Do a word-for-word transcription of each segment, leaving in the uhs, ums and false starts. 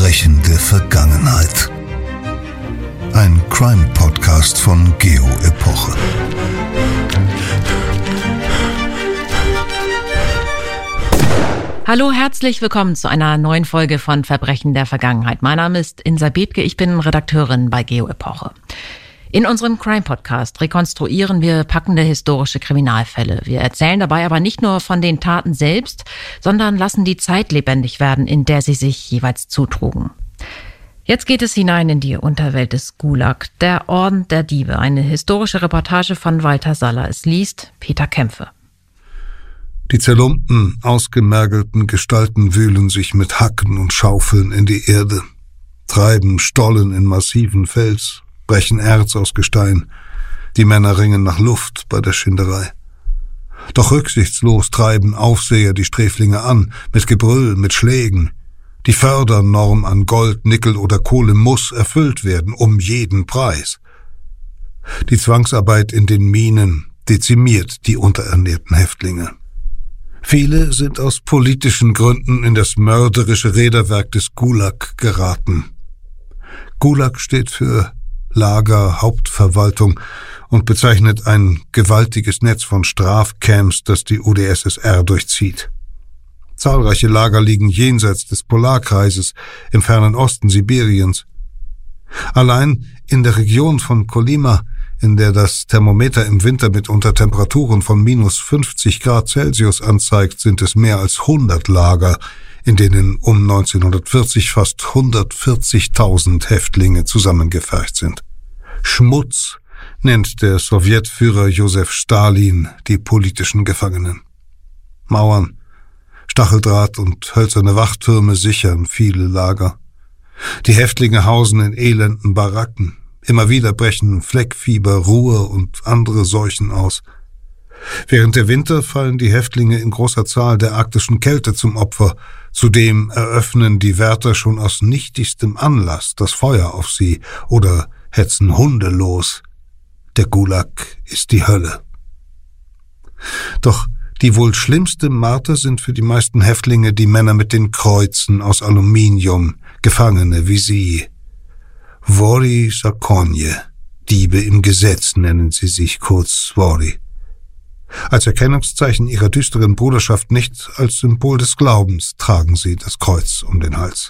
Verbrechen der Vergangenheit. Ein Crime-Podcast von Geo Epoche. Hallo, herzlich willkommen zu einer neuen Folge von Verbrechen der Vergangenheit. Mein Name ist Insa Bethke, ich bin Redakteurin bei Geo Epoche. In unserem Crime-Podcast rekonstruieren wir packende historische Kriminalfälle. Wir erzählen dabei aber nicht nur von den Taten selbst, sondern lassen die Zeit lebendig werden, in der sie sich jeweils zutrugen. Jetzt geht es hinein in die Unterwelt des Gulag, der Orden der Diebe, eine historische Reportage von Walter Saller. Es liest Peter Kämpfe. Die zerlumpten, ausgemergelten Gestalten wühlen sich mit Hacken und Schaufeln in die Erde, treiben Stollen in massiven Fels, brechen Erz aus Gestein. Die Männer ringen nach Luft bei der Schinderei. Doch rücksichtslos treiben Aufseher die Sträflinge an, mit Gebrüll, mit Schlägen. Die Fördernorm an Gold, Nickel oder Kohle muss erfüllt werden, um jeden Preis. Die Zwangsarbeit in den Minen dezimiert die unterernährten Häftlinge. Viele sind aus politischen Gründen in das mörderische Räderwerk des Gulag geraten. Gulag steht für Lager, Hauptverwaltung und bezeichnet ein gewaltiges Netz von Strafcamps, das die U d S S R durchzieht. Zahlreiche Lager liegen jenseits des Polarkreises im fernen Osten Sibiriens. Allein in der Region von Kolyma, in der das Thermometer im Winter mitunter Temperaturen von minus fünfzig Grad Celsius anzeigt, sind es mehr als hundert Lager, in denen um neunzehnhundertvierzig fast hundertvierzigtausend Häftlinge zusammengefercht sind. Schmutz nennt der Sowjetführer Josef Stalin die politischen Gefangenen. Mauern, Stacheldraht und hölzerne Wachtürme sichern viele Lager. Die Häftlinge hausen in elenden Baracken. Immer wieder brechen Fleckfieber, Ruhr und andere Seuchen aus. Während der Winter fallen die Häftlinge in großer Zahl der arktischen Kälte zum Opfer. Zudem eröffnen die Wärter schon aus nichtigstem Anlass das Feuer auf sie oder hetzen Hunde los. Der Gulag ist die Hölle. Doch die wohl schlimmste Marter sind für die meisten Häftlinge die Männer mit den Kreuzen aus Aluminium, Gefangene wie sie. Wori Zakonje, Diebe im Gesetz nennen sie sich, kurz Wori. Als Erkennungszeichen ihrer düsteren Bruderschaft, nicht als Symbol des Glaubens, tragen sie das Kreuz um den Hals.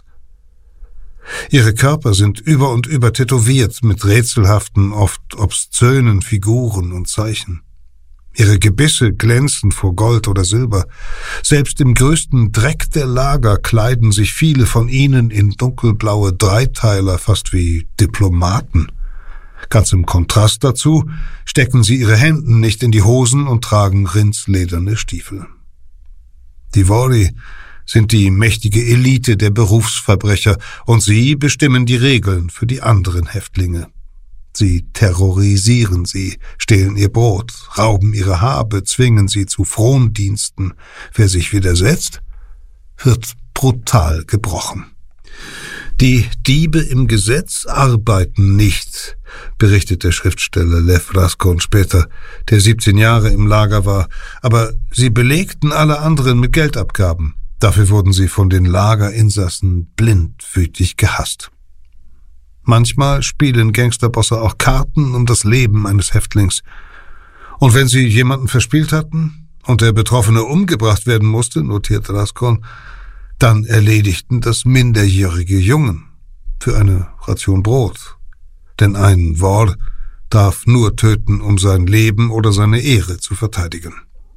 Ihre Körper sind über und über tätowiert mit rätselhaften, oft obszönen Figuren und Zeichen. Ihre Gebisse glänzen vor Gold oder Silber. Selbst im größten Dreck der Lager kleiden sich viele von ihnen in dunkelblaue Dreiteiler, fast wie Diplomaten. Ganz im Kontrast dazu stecken sie ihre Hände nicht in die Hosen und tragen rindslederne Stiefel. Die Wori sind die mächtige Elite der Berufsverbrecher und sie bestimmen die Regeln für die anderen Häftlinge. Sie terrorisieren sie, stehlen ihr Brot, rauben ihre Habe, zwingen sie zu Frondiensten. Wer sich widersetzt, wird brutal gebrochen. Die Diebe im Gesetz arbeiten nicht, berichtet der Schriftsteller Lev Raskon später, der siebzehn Jahre im Lager war, aber sie belegten alle anderen mit Geldabgaben. Dafür wurden sie von den Lagerinsassen blindwütig gehasst. Manchmal spielen Gangsterbosse auch Karten um das Leben eines Häftlings. Und wenn sie jemanden verspielt hatten und der Betroffene umgebracht werden musste, notierte Raskon, dann erledigten das minderjährige Jungen für eine Ration Brot. Denn ein Wor darf nur töten, um sein Leben oder seine Ehre zu verteidigen.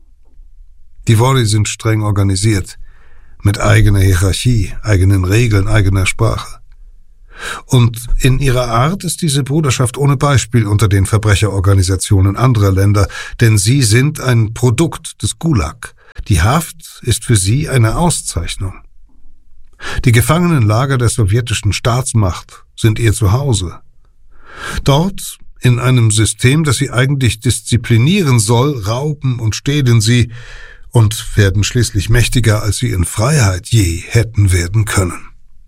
Die Wori sind streng organisiert, mit eigener Hierarchie, eigenen Regeln, eigener Sprache. Und in ihrer Art ist diese Bruderschaft ohne Beispiel unter den Verbrecherorganisationen anderer Länder, denn sie sind ein Produkt des Gulag. Die Haft ist für sie eine Auszeichnung. Die Gefangenenlager der sowjetischen Staatsmacht sind ihr Zuhause. Dort, in einem System, das sie eigentlich disziplinieren soll, rauben und stehlen sie und werden schließlich mächtiger, als sie in Freiheit je hätten werden können.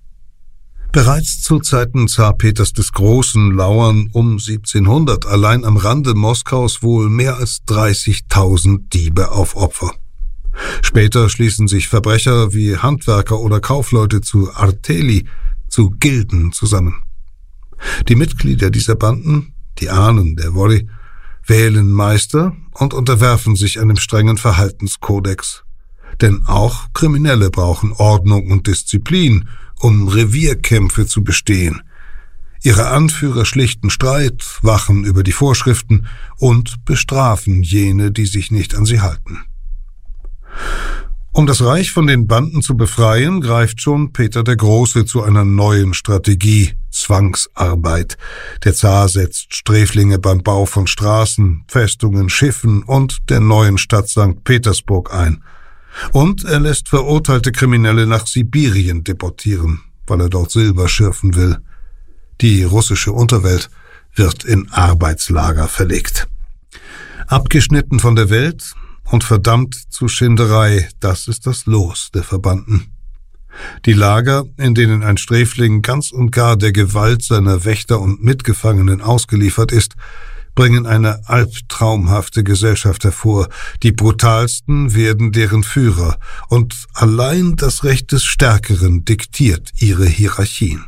Bereits zu Zeiten Zar Peters des Großen lauern um siebzehnhundert allein am Rande Moskaus wohl mehr als dreißigtausend Diebe auf Opfer. Später schließen sich Verbrecher wie Handwerker oder Kaufleute zu Arteli, zu Gilden zusammen. Die Mitglieder dieser Banden, die Ahnen der Wori, wählen Meister und unterwerfen sich einem strengen Verhaltenskodex. Denn auch Kriminelle brauchen Ordnung und Disziplin, um Revierkämpfe zu bestehen. Ihre Anführer schlichten Streit, wachen über die Vorschriften und bestrafen jene, die sich nicht an sie halten. Um das Reich von den Banden zu befreien, greift schon Peter der Große zu einer neuen Strategie, Zwangsarbeit. Der Zar setzt Sträflinge beim Bau von Straßen, Festungen, Schiffen und der neuen Stadt Sankt Petersburg ein. Und er lässt verurteilte Kriminelle nach Sibirien deportieren, weil er dort Silber schürfen will. Die russische Unterwelt wird in Arbeitslager verlegt. Abgeschnitten von der Welt und verdammt zu Schinderei, das ist das Los der Verbannten. Die Lager, in denen ein Sträfling ganz und gar der Gewalt seiner Wächter und Mitgefangenen ausgeliefert ist, bringen eine albtraumhafte Gesellschaft hervor. Die brutalsten werden deren Führer, und allein das Recht des Stärkeren diktiert ihre Hierarchien.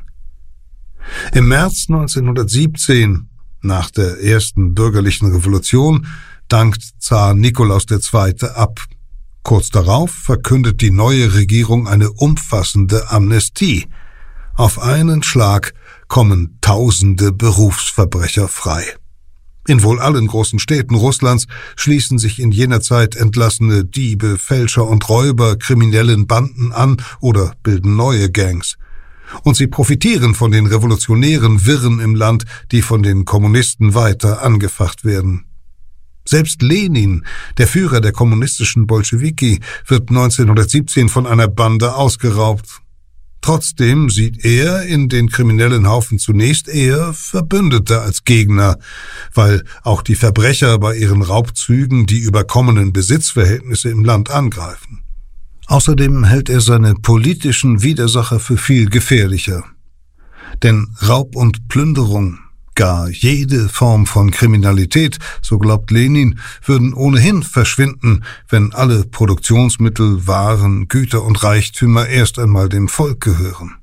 Im März neunzehnhundertsiebzehn, nach der ersten bürgerlichen Revolution, dankt Zar Nikolaus der Zweite ab. Kurz darauf verkündet die neue Regierung eine umfassende Amnestie. Auf einen Schlag kommen tausende Berufsverbrecher frei. In wohl allen großen Städten Russlands schließen sich in jener Zeit entlassene Diebe, Fälscher und Räuber kriminellen Banden an oder bilden neue Gangs. Und sie profitieren von den revolutionären Wirren im Land, die von den Kommunisten weiter angefacht werden. Selbst Lenin, der Führer der kommunistischen Bolschewiki, wird neunzehnhundertsiebzehn von einer Bande ausgeraubt. Trotzdem sieht er in den kriminellen Haufen zunächst eher Verbündete als Gegner, weil auch die Verbrecher bei ihren Raubzügen die überkommenen Besitzverhältnisse im Land angreifen. Außerdem hält er seine politischen Widersacher für viel gefährlicher. Denn Raub und Plünderung, gar jede Form von Kriminalität, so glaubt Lenin, würden ohnehin verschwinden, wenn alle Produktionsmittel, Waren, Güter und Reichtümer erst einmal dem Volk gehören.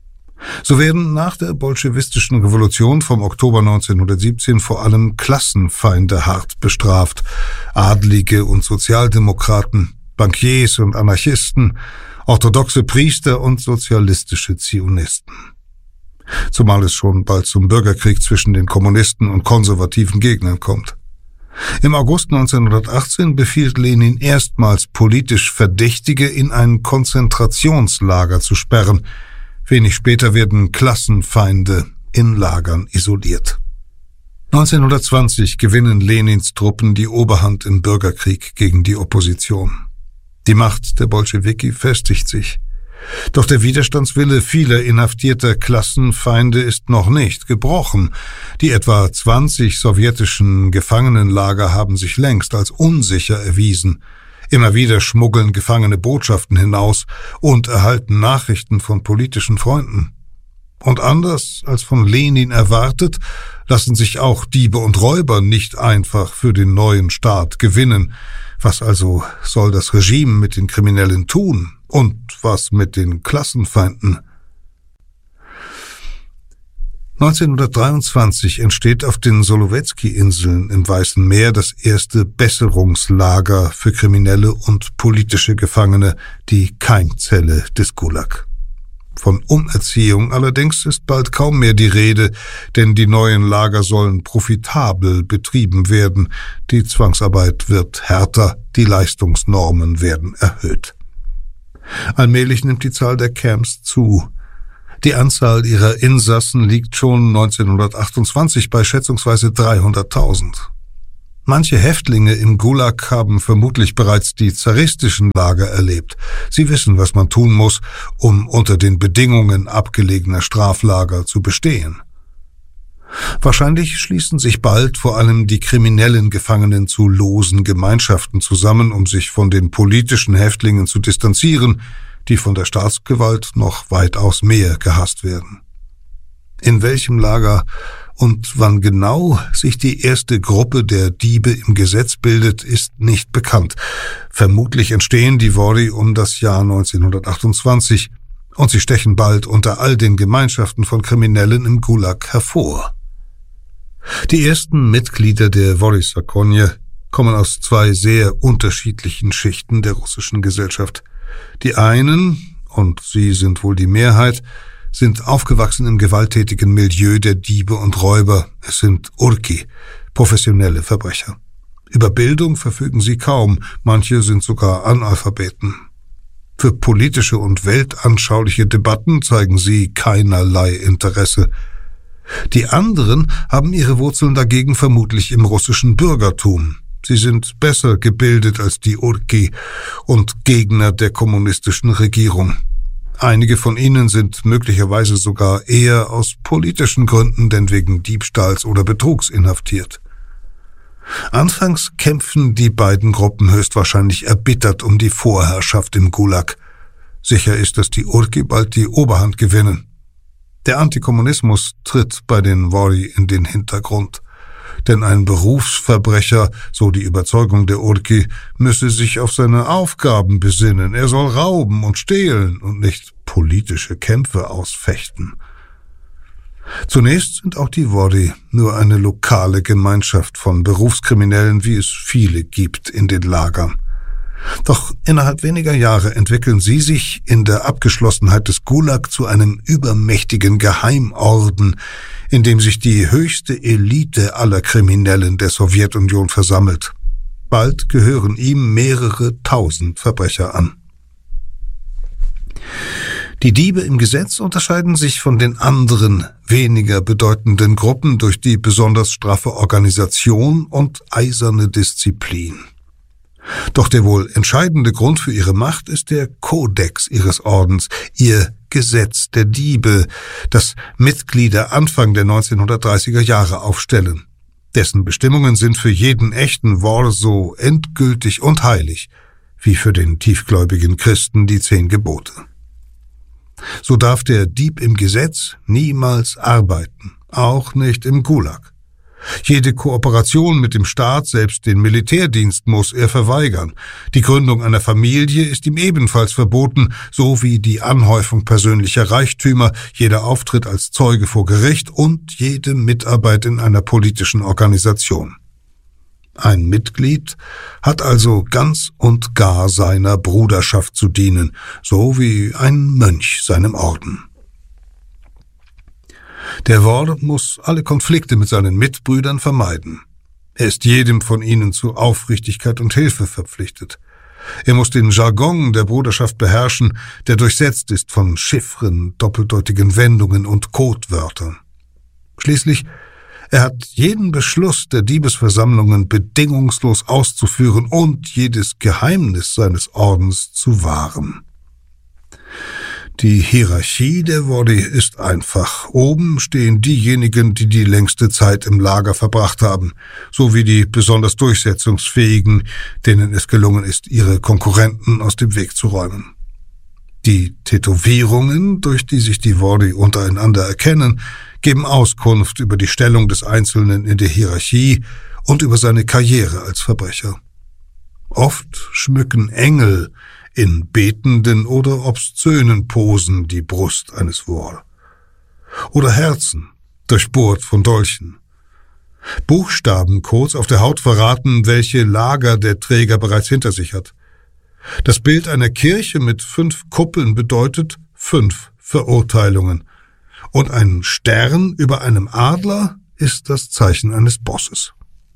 So werden nach der bolschewistischen Revolution vom Oktober neunzehnhundertsiebzehn vor allem Klassenfeinde hart bestraft, Adlige und Sozialdemokraten, Bankiers und Anarchisten, orthodoxe Priester und sozialistische Zionisten. Zumal es schon bald zum Bürgerkrieg zwischen den Kommunisten und konservativen Gegnern kommt. Im August neunzehnhundertachtzehn befiehlt Lenin erstmals politisch Verdächtige in ein Konzentrationslager zu sperren. Wenig später werden Klassenfeinde in Lagern isoliert. neunzehnhundertzwanzig gewinnen Lenins Truppen die Oberhand im Bürgerkrieg gegen die Opposition. Die Macht der Bolschewiki festigt sich. Doch der Widerstandswille vieler inhaftierter Klassenfeinde ist noch nicht gebrochen. Die etwa zwanzig sowjetischen Gefangenenlager haben sich längst als unsicher erwiesen. Immer wieder schmuggeln Gefangene Botschaften hinaus und erhalten Nachrichten von politischen Freunden. Und anders als von Lenin erwartet, lassen sich auch Diebe und Räuber nicht einfach für den neuen Staat gewinnen. Was also soll das Regime mit den Kriminellen tun? Und was mit den Klassenfeinden? neunzehnhundertdreiundzwanzig entsteht auf den Solowezki-Inseln im Weißen Meer das erste Besserungslager für kriminelle und politische Gefangene, die Keimzelle des Gulag. Von Umerziehung allerdings ist bald kaum mehr die Rede, denn die neuen Lager sollen profitabel betrieben werden. Die Zwangsarbeit wird härter, die Leistungsnormen werden erhöht. Allmählich nimmt die Zahl der Camps zu. Die Anzahl ihrer Insassen liegt schon neunzehnhundertachtundzwanzig bei schätzungsweise dreihunderttausend. Manche Häftlinge im Gulag haben vermutlich bereits die zaristischen Lager erlebt. Sie wissen, was man tun muss, um unter den Bedingungen abgelegener Straflager zu bestehen. Wahrscheinlich schließen sich bald vor allem die kriminellen Gefangenen zu losen Gemeinschaften zusammen, um sich von den politischen Häftlingen zu distanzieren, die von der Staatsgewalt noch weitaus mehr gehasst werden. In welchem Lager und wann genau sich die erste Gruppe der Diebe im Gesetz bildet, ist nicht bekannt. Vermutlich entstehen die Wori um das Jahr neunzehnhundertachtundzwanzig. und sie stechen bald unter all den Gemeinschaften von Kriminellen im Gulag hervor. Die ersten Mitglieder der Wory-Zakonje kommen aus zwei sehr unterschiedlichen Schichten der russischen Gesellschaft. Die einen, und sie sind wohl die Mehrheit, sind aufgewachsen im gewalttätigen Milieu der Diebe und Räuber. Es sind Urki, professionelle Verbrecher. Über Bildung verfügen sie kaum, manche sind sogar Analphabeten. Für politische und weltanschauliche Debatten zeigen sie keinerlei Interesse. Die anderen haben ihre Wurzeln dagegen vermutlich im russischen Bürgertum. Sie sind besser gebildet als die Urki und Gegner der kommunistischen Regierung. Einige von ihnen sind möglicherweise sogar eher aus politischen Gründen denn wegen Diebstahls oder Betrugs inhaftiert. Anfangs kämpfen die beiden Gruppen höchstwahrscheinlich erbittert um die Vorherrschaft im Gulag. Sicher ist, dass die Urki bald die Oberhand gewinnen. Der Antikommunismus tritt bei den Wory in den Hintergrund. Denn ein Berufsverbrecher, so die Überzeugung der Urki, müsse sich auf seine Aufgaben besinnen. Er soll rauben und stehlen und nicht politische Kämpfe ausfechten. Zunächst sind auch die Wory nur eine lokale Gemeinschaft von Berufskriminellen, wie es viele gibt in den Lagern. Doch innerhalb weniger Jahre entwickeln sie sich in der Abgeschlossenheit des Gulag zu einem übermächtigen Geheimorden, in dem sich die höchste Elite aller Kriminellen der Sowjetunion versammelt. Bald gehören ihm mehrere tausend Verbrecher an. Die Diebe im Gesetz unterscheiden sich von den anderen, weniger bedeutenden Gruppen durch die besonders straffe Organisation und eiserne Disziplin. Doch der wohl entscheidende Grund für ihre Macht ist der Kodex ihres Ordens, ihr Gesetz der Diebe, das Mitglieder Anfang der neunzehnhundertdreißiger Jahre aufstellen. Dessen Bestimmungen sind für jeden echten Wor so endgültig und heilig, wie für den tiefgläubigen Christen die zehn Gebote. So darf der Dieb im Gesetz niemals arbeiten, auch nicht im Gulag. Jede Kooperation mit dem Staat, selbst den Militärdienst, muss er verweigern. Die Gründung einer Familie ist ihm ebenfalls verboten, sowie die Anhäufung persönlicher Reichtümer, jeder Auftritt als Zeuge vor Gericht und jede Mitarbeit in einer politischen Organisation. Ein Mitglied hat also ganz und gar seiner Bruderschaft zu dienen, so wie ein Mönch seinem Orden. Der Wor muss alle Konflikte mit seinen Mitbrüdern vermeiden. Er ist jedem von ihnen zu Aufrichtigkeit und Hilfe verpflichtet. Er muss den Jargon der Bruderschaft beherrschen, der durchsetzt ist von Chiffren, doppeldeutigen Wendungen und Codewörtern. Schließlich, er hat jeden Beschluss der Diebesversammlungen bedingungslos auszuführen und jedes Geheimnis seines Ordens zu wahren. Die Hierarchie der Wory ist einfach. Oben stehen diejenigen, die die längste Zeit im Lager verbracht haben, sowie die besonders durchsetzungsfähigen, denen es gelungen ist, ihre Konkurrenten aus dem Weg zu räumen. Die Tätowierungen, durch die sich die Wory untereinander erkennen, geben Auskunft über die Stellung des Einzelnen in der Hierarchie und über seine Karriere als Verbrecher. Oft schmücken Engel in betenden oder obszönen Posen die Brust eines Wor. Oder Herzen, durchbohrt von Dolchen. Buchstabencodes auf der Haut verraten, welche Lager der Träger bereits hinter sich hat. Das Bild einer Kirche mit fünf Kuppeln bedeutet fünf Verurteilungen. Und ein Stern über einem Adler ist das Zeichen eines Bosses.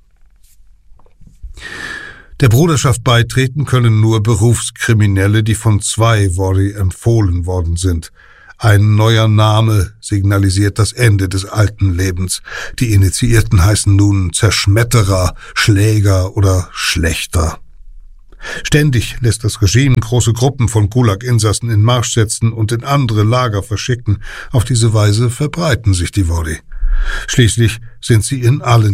Der Bruderschaft beitreten können nur Berufskriminelle, die von zwei Wory empfohlen worden sind. Ein neuer Name signalisiert das Ende des alten Lebens. Die Initiierten heißen nun Zerschmetterer, Schläger oder Schlächter. Ständig lässt das Regime große Gruppen von Gulag-Insassen in Marsch setzen und in andere Lager verschicken. Auf diese Weise verbreiten sich die Wory. Schließlich sind sie in allen